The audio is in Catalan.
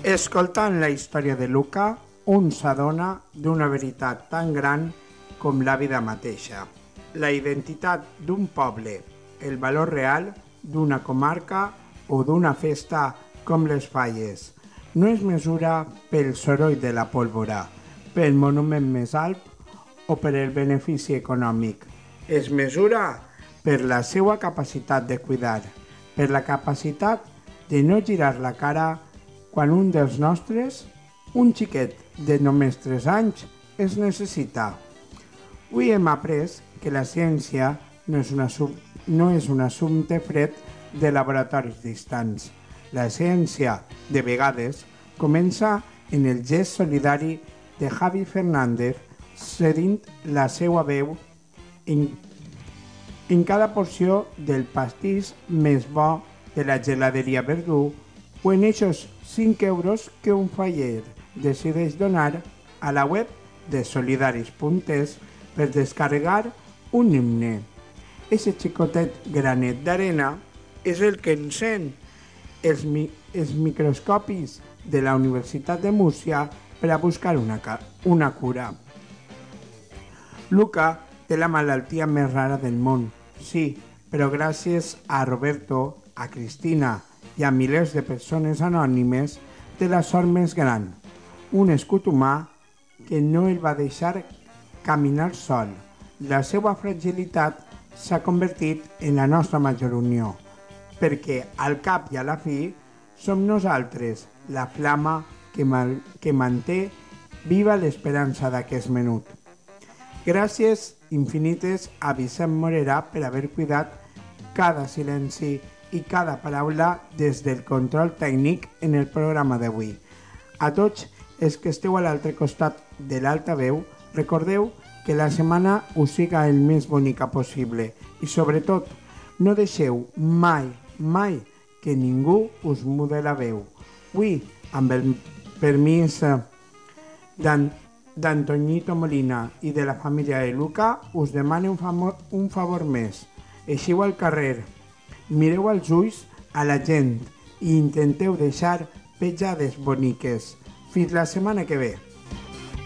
Escoltant la història de Luca, un s'adona d'una veritat tan gran com la vida mateixa. La identitat d'un poble, el valor real d'una comarca o d'una festa com les Falles, no es mesura pel soroll de la pólvora, pel monument més alt o per el benefici econòmic. Es mesura per la seva capacitat de cuidar, per la capacitat de no girar la cara quan un dels nostres, un xiquet de només 3 anys, es necessita. Avui hem après que la ciència no és un assumpte fred de laboratoris distants. La ciència, de vegades, comença en el gest solidari de Javi Fernández cedint la seva veu en cada porció del pastís més bo de la geladeria Verdú o en eixos 5 euros que un faller decideix donar a la web de solidaris.es per descarregar un himne. Ese xicotet granet d'arena és el que encén els microscopis de la Universitat de Múrcia per a buscar una cura. Luca té la malaltia més rara del món, sí, però gràcies a Roberto, a Cristina i a milers de persones anònimes té la sort més gran, un escut humà que no el va deixar caminar sol. La seva fragilitat s'ha convertit en la nostra major unió, perquè al cap i a la fi som nosaltres la flama que manté viva l'esperança d'aquest menut. Gràcies infinites a Vicent Morera per haver cuidat cada silenci i cada paraula des del control tècnic en el programa d'avui. A tots els que esteu a l'altre costat de l'altaveu, recordeu que la setmana us siga el més bonica possible i sobretot no deixeu mai que ningú us mude la veu. Avui, amb el permís d'Antoñito Molina i de la família de Luca, us demano un favor més. Eixiu al carrer, mireu als ulls a la gent i intenteu deixar petjades boniques. Fins la setmana que ve.